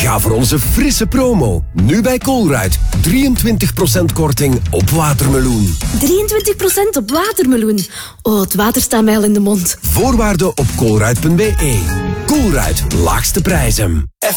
Ga voor onze frisse promo. Nu bij Colruyt. 23% korting op watermeloen. 23% op watermeloen. Oh, het water staat mij al in de mond. Voorwaarden op colruyt.be. Colruyt, laagste prijzen.